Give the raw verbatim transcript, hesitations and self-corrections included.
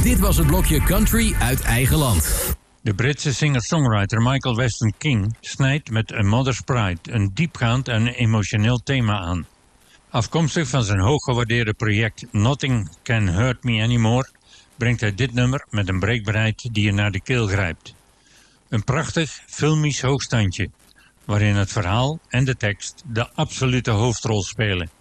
Dit was het blokje Country uit eigen land. De Britse singer-songwriter Michael Weston King snijdt met A Mother's Pride een diepgaand en emotioneel thema aan. Afkomstig van zijn hooggewaardeerde project Nothing Can Hurt Me Anymore brengt hij dit nummer met een breekbaarheid die je naar de keel grijpt. Een prachtig filmisch hoogstandje, waarin het verhaal en de tekst de absolute hoofdrol spelen.